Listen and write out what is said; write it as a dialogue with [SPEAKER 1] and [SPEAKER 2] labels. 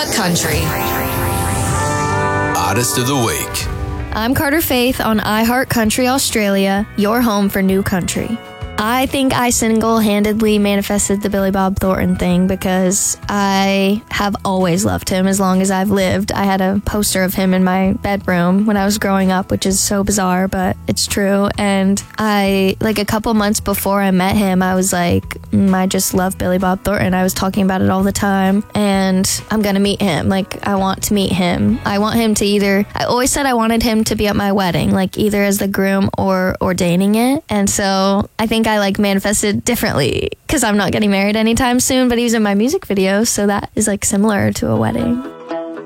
[SPEAKER 1] iHeart Country.
[SPEAKER 2] Artist of the Week.
[SPEAKER 3] I'm Carter Faith on iHeart Country Australia, your home for new country. I think I single-handedly manifested the Billy Bob Thornton thing because I have always loved him as long as I've lived. I had a poster of him in my bedroom when I was growing up, which is so bizarre, but it's true. And a couple months before I met him, I was like, I just love Billy Bob Thornton. I was talking about it all the time, and I'm going to meet him. I want to meet him. I want him to I always said I wanted him to be at my wedding, either as the groom or ordaining it. And so I think I manifested differently because I'm not getting married anytime soon, but he was in my music video, so that is similar to a wedding.